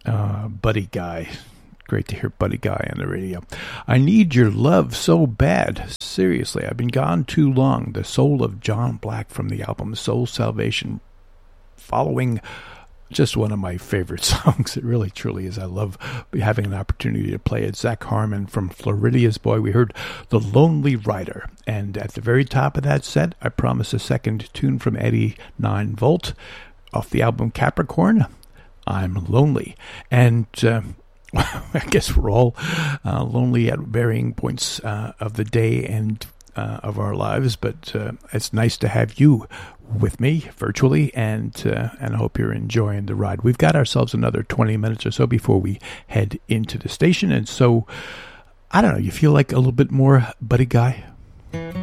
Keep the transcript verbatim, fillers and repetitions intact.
Uh, Buddy Guy. Great to hear Buddy Guy on the radio. I Need Your Love So Bad. Seriously, I've been gone too long. The Soul of John Black from the album Soul Salvation. Following just one of my favorite songs. It really, truly is. I love having an opportunity to play it. Zach Harmon from Floridia's Boy. We heard The Lonely Rider. And at the very top of that set, I promised a second tune from Eddie nine volt off the album Capricorn. I'm Lonely. And uh, I guess we're all uh, lonely at varying points uh, of the day and uh, of our lives, but uh, it's nice to have you with me virtually, and uh, and I hope you're enjoying the ride. We've got ourselves another twenty minutes or so before we head into the station, and so, I don't know, you feel like a little bit more Buddy Guy?